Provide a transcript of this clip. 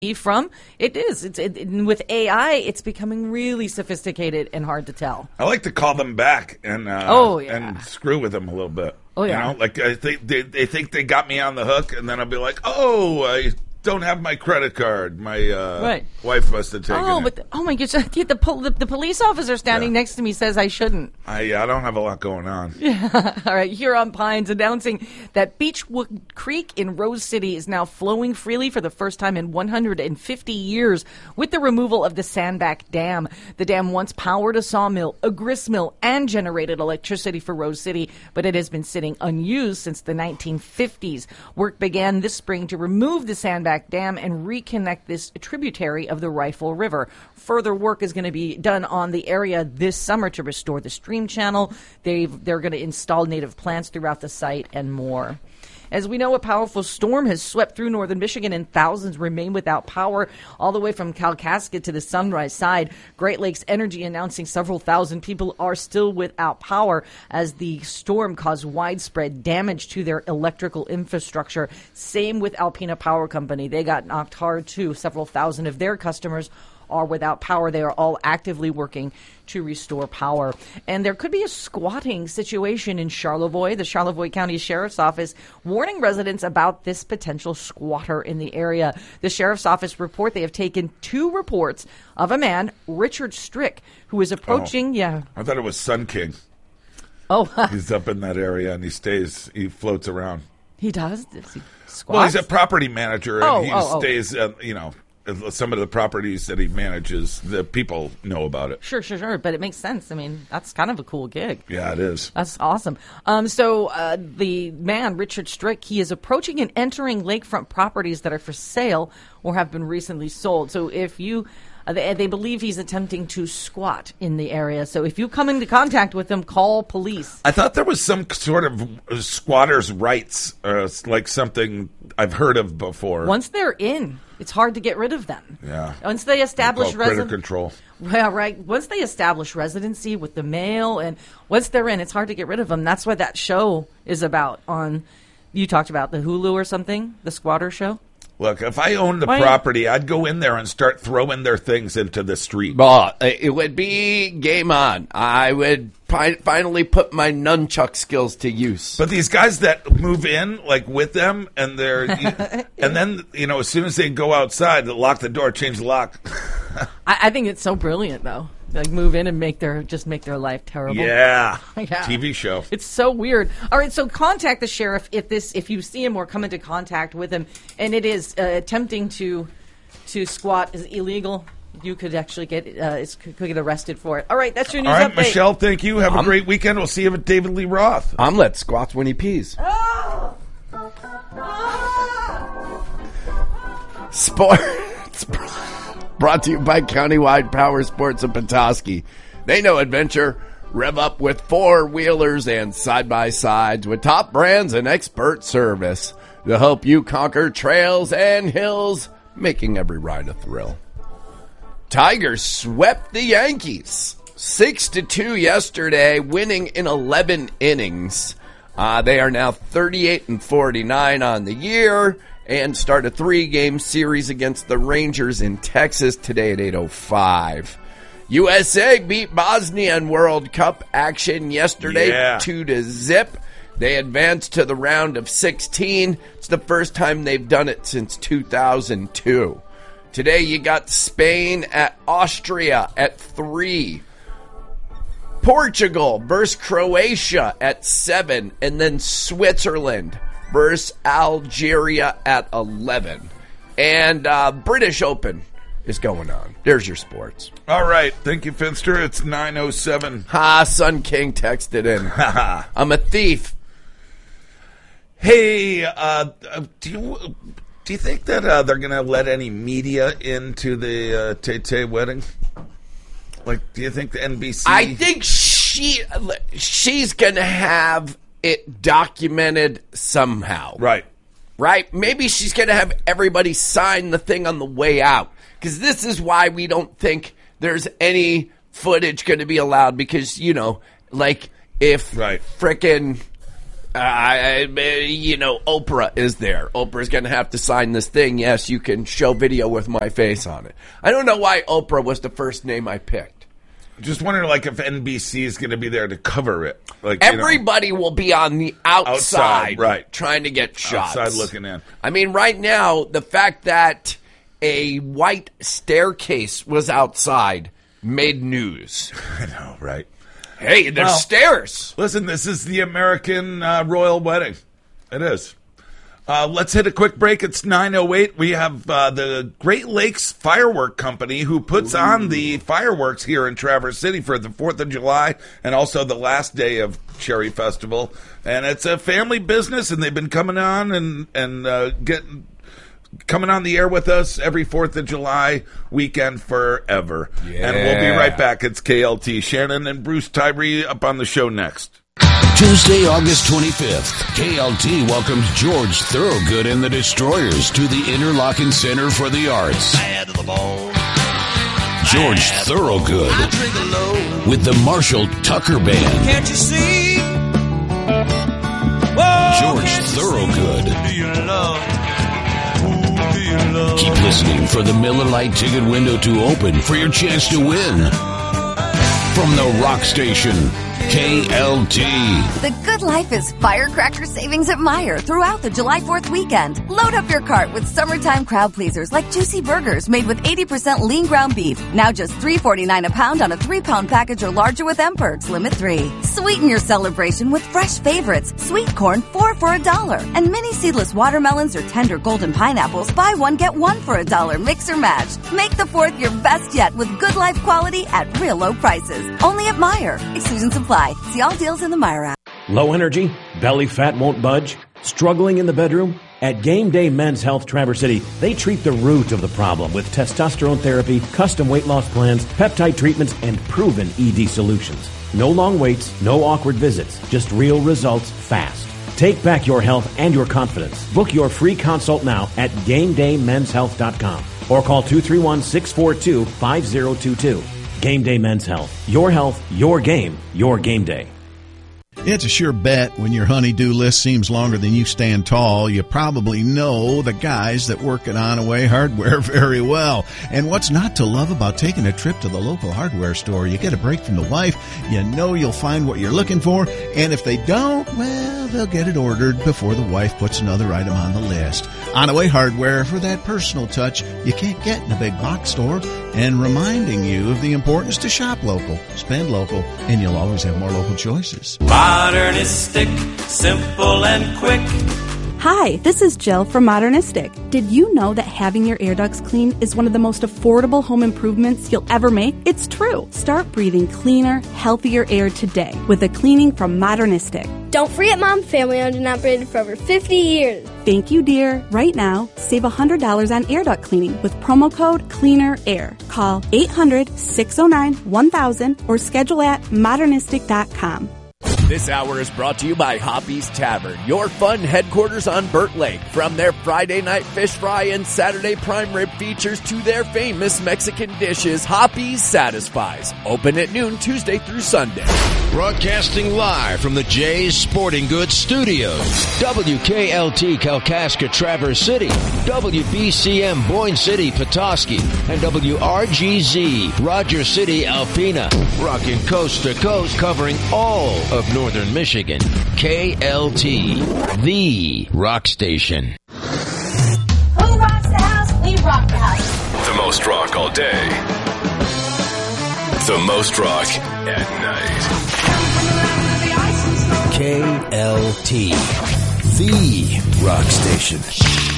from. It is. With AI, it's becoming really sophisticated and hard to tell. I like to call them back and screw with them a little bit. Oh, yeah. You know, like they think they got me on the hook, and then I'll be like, oh, I don't have my credit card. My wife must have taken it. Oh my gosh, the police officer standing next to me says I shouldn't. I don't have a lot going on. Yeah. All right, Huron Pines announcing that Beechwood Creek in Rose City is now flowing freely for the first time in 150 years with the removal of the Sandback Dam. The dam once powered a sawmill, a grist mill, and generated electricity for Rose City, but it has been sitting unused since the 1950s. Work began this spring to remove the Sandback Dam and reconnect this tributary of the Rifle River. Further work is going to be done on the area this summer to restore the stream channel. They're going to install native plants throughout the site and more. As we know, a powerful storm has swept through northern Michigan and thousands remain without power all the way from Kalkaska to the Sunrise side. Great Lakes Energy announcing several thousand people are still without power as the storm caused widespread damage to their electrical infrastructure. Same with Alpena Power Company. They got knocked hard too. Several thousand of their customers are without power. They are all actively working to restore power. And there could be a squatting situation in Charlevoix. The Charlevoix County Sheriff's Office warning residents about this potential squatter in the area. The Sheriff's Office report they have taken 2 reports of a man, Richard Strick, who is approaching. I thought it was Sun King. Oh. He's up in that area and he floats around. He does? Does he squat? Well, he's a property manager and he stays, some of the properties that he manages, the people know about it. Sure. But it makes sense. I mean, that's kind of a cool gig. Yeah, it is. That's awesome. So the man, Richard Strick, he is approaching and entering lakefront properties that are for sale or have been recently sold. So if you... They believe he's attempting to squat in the area. So if you come into contact with him, call police. I thought there was some sort of squatter's rights, like something I've heard of before. Once they're in, it's hard to get rid of them. Yeah. Once they establish critter control. Well, right. Once they establish residency with the mail, and once they're in, it's hard to get rid of them. That's what that show is about. You talked about the Hulu or something, the squatter show. Look, if I owned the property, I'd go in there and start throwing their things into the street. Well, it would be game on. I would finally put my nunchuck skills to use. But these guys that move in, like with them, and and then, as soon as they go outside, they lock the door, change the lock. I think it's so brilliant, though. Like move in and make their life terrible. Yeah. TV show. It's so weird. All right, so contact the sheriff if you see him or come into contact with him, and it is attempting to squat is illegal. You could actually get arrested for it. All right, that's your news update. Michelle, thank you. Have a great weekend. We'll see you at David Lee Roth. Omelet squats when he pees. Sports. Brought to you by Countywide Power Sports of Petoskey. They know adventure. Rev up with 4-wheelers and side-by-sides with top brands and expert service to help you conquer trails and hills, making every ride a thrill. Tigers swept the Yankees 6-2 yesterday, winning in 11 innings. They are now 38-49 on the year and start a 3-game series against the Rangers in Texas today at 8:05. USA beat Bosnia in World Cup action yesterday 2-0. They advanced to the round of 16. It's the first time they've done it since 2002. Today you got Spain at Austria at 3. Portugal versus Croatia at 7. And then Switzerland versus Algeria at 11. And British Open is going on. There's your sports. All right. Thank you, Finster. It's 9:07. Sun King texted in. I'm a thief. Hey, do you think that they're going to let any media into the Tay-Tay wedding? Like, do you think the NBC... I think she's going to have it documented somehow. Right. Maybe she's going to have everybody sign the thing on the way out. Because this is why we don't think there's any footage going to be allowed. Because, if frickin' Oprah is there. Oprah's going to have to sign this thing. Yes, you can show video with my face on it. I don't know why Oprah was the first name I picked. Just wondering, like, if NBC is going to be there to cover it. Like, everybody will be on the outside, right, trying to get shots. Outside looking in. I mean, right now, the fact that a white staircase was outside made news. I know, right? Hey, there's stairs. Listen, this is the American royal wedding. It is. Let's hit a quick break. It's 9:08. We have the Great Lakes Firework Company who puts on the fireworks here in Traverse City for the 4th of July and also the last day of Cherry Festival. And it's a family business, and they've been coming on and coming on the air with us every 4th of July weekend forever. Yeah. And we'll be right back. It's KLT. Shannon and Bruce Tyree up on the show next. Tuesday, August 25th, KLT welcomes George Thorogood and the Destroyers to the Interlochen Center for the Arts. George Thorogood with the Marshall Tucker Band. Can't you see? George Thorogood. Keep listening for the Miller Lite ticket window to open for your chance to win. From the rock station, KLT. The good life is firecracker savings at Meijer throughout the July 4th weekend. Load up your cart with summertime crowd pleasers like juicy burgers made with 80% lean ground beef. Now just $3.49 a pound on a 3-pound package or larger with M-Perks, limit 3. Sweeten your celebration with fresh favorites. Sweet corn, 4 for $1. And mini seedless watermelons or tender golden pineapples, buy one, get one for $1. Mix or match. Make the 4th your best yet with good life quality at real low prices. Only at Meijer. Exclusions apply. See all deals in the Meijer app. Low energy? Belly fat won't budge? Struggling in the bedroom? At Game Day Men's Health Traverse City, they treat the root of the problem with testosterone therapy, custom weight loss plans, peptide treatments, and proven ED solutions. No long waits, no awkward visits, just real results fast. Take back your health and your confidence. Book your free consult now at GameDayMen'sHealth.com or call 231-642-5022. Game Day Men's Health. Your health, your game, your game day. It's a sure bet when your honey-do list seems longer than you stand tall. You probably know the guys that work at On-A-Way Hardware very well. And what's not to love about taking a trip to the local hardware store? You get a break from the wife. You know you'll find what you're looking for. And if they don't, well, they'll get it ordered before the wife puts another item on the list. On-A-Way Hardware for that personal touch you can't get in a big box store, and reminding you of the importance to shop local, spend local, and you'll always have more local choices. Modernistic, simple and quick. Hi, this is Jill from Modernistic. Did you know that having your air ducts clean is one of the most affordable home improvements you'll ever make? It's true. Start breathing cleaner, healthier air today with a cleaning from Modernistic. Don't forget Mom, family-owned and operated for over 50 years. Thank you, dear. Right now, save $100 on air duct cleaning with promo code CLEANERAIR. Call 800-609-1000 or schedule at modernistic.com. This hour is brought to you by Hoppy's Tavern, your fun headquarters on Burt Lake. From their Friday night fish fry and Saturday prime rib features to their famous Mexican dishes, Hoppy's satisfies. Open at noon Tuesday through Sunday. Broadcasting live from the Jay's Sporting Goods Studios. WKLT Kalkaska Traverse City, WBCM Boyne City Petoskey, and WRGZ Rogers City Alpena. Rocking coast to coast, covering all of Northern Michigan. KLT, the rock station. Who rocks the house? We rock the house. The most rock all day. The most rock at night. KLT, the rock station.